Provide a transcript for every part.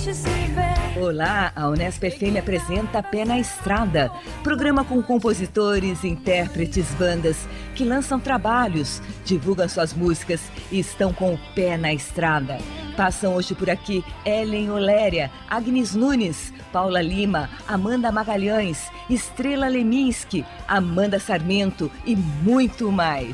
Olá, a Unesp FM apresenta Pé na Estrada, programa com compositores, intérpretes, bandas que lançam trabalhos, divulgam suas músicas e estão com o pé na estrada. Passam hoje por aqui Ellen Oléria, Agnes Nunes, Paula Lima, Amanda Magalhães, Estrela Leminski, Amanda Sarmento e muito mais.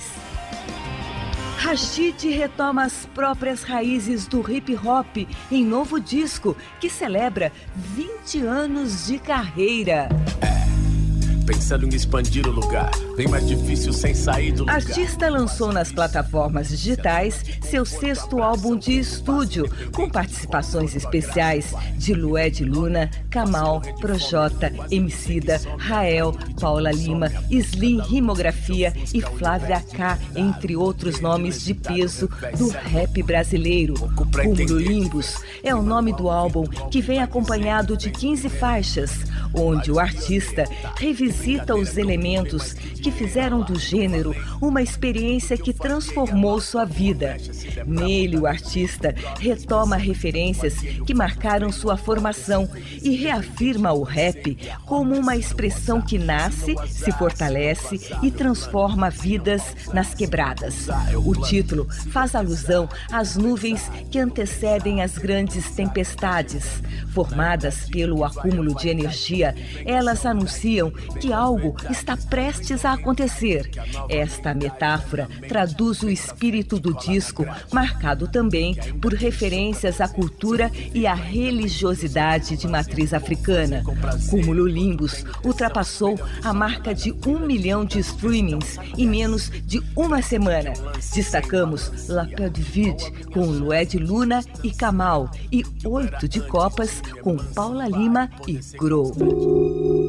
Rashid retoma as próprias raízes do hip hop em novo disco que celebra 20 anos de carreira. Pensando em expandir o lugar, bem mais difícil sem sair do lugar. Artista lançou nas plataformas digitais seu 6º álbum de estúdio, com participações especiais de Lued Luna, Kamal, Projota, Emicida, Rael, Paula Lima, Slim Rimografia e Flávia K, entre outros nomes de peso do rap brasileiro. Cúmulo Limbus é o nome do álbum, que vem acompanhado de 15 faixas, onde o artista revisita os elementos que fizeram do gênero uma experiência que transformou sua vida. Nele, o artista retoma referências que marcaram sua formação e reafirma o rap como uma expressão que nasce, se fortalece e transforma vidas nas quebradas. O título faz alusão às nuvens que antecedem as grandes tempestades. Formadas pelo acúmulo de energia, elas anunciam que algo está prestes a acontecer. Esta metáfora traduz o espírito do disco, marcado também por referências à cultura e à religiosidade de matriz africana. Cúmulo Limbus ultrapassou a marca de 1 milhão de streamings em menos de uma semana. Destacamos La Peur du Vide com Lued Luna e Kamal e 8 de Copas com Paula Lima e Grow.